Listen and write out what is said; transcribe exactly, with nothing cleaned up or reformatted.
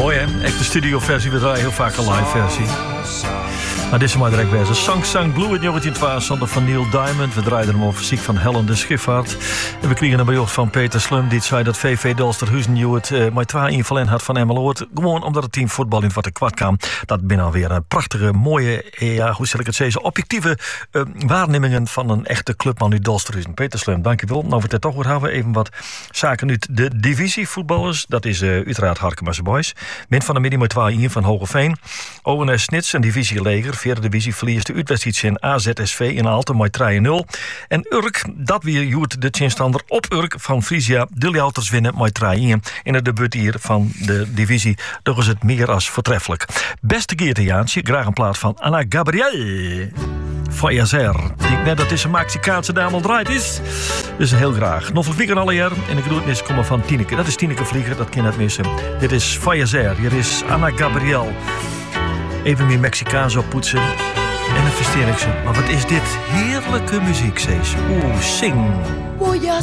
Mooi hè, echt de studioversie, we draaien heel vaak een live versie. Maar dit is maar direct wezen. Sang Sang Blue in negentien twaalf van Neil Diamond. We draaiden hem op fysiek van Helen de Schifvaart. En we kregen een bericht van Peter Slum. Die zei dat V V Dalsterhuizen het uh, met twee invallen had van Emmeloord. Gewoon omdat het team voetbal in wat er kwart kwam. Dat binnen alweer een prachtige, mooie, ja, hoe zal ik het zeggen, objectieve uh, waarnemingen van een echte clubman uit Dalsterhuizen. Peter Slum, dankjewel. Nou, we het toch weer hebben. Even wat zaken uit de divisie voetballers. Dat is uh, uiteraard Harkema's Boys. Min van de midden met twee van Hogeveen. O N S Snits, een divisieleger. Vierde divisie verliest de uitwedstrijd in A Z S V in Aalten met drie nul. En Urk, dat weer joert de tegenstander op Urk van Frisia. De Ljouters winnen met drie een. In het debuut hier van de divisie. Toch is het meer als voortreffelijk. Beste Geertejaantje, graag een plaat van Anna Gabriel. Voyager. Ik denk net dat deze Mexicaanse dame al draait is. Dus heel graag. Nog een weekend alle jaar. En de groetnis komen van Tineke. Dat is Tineke Vlieger, dat kan je net missen. Dit is Voyager. Hier is Anna Gabriel. Even meer Mexicaans oppoetsen. En dan versteer ik ze. Maar wat is dit heerlijke muziek, zei ze. Oeh, zing. Voy a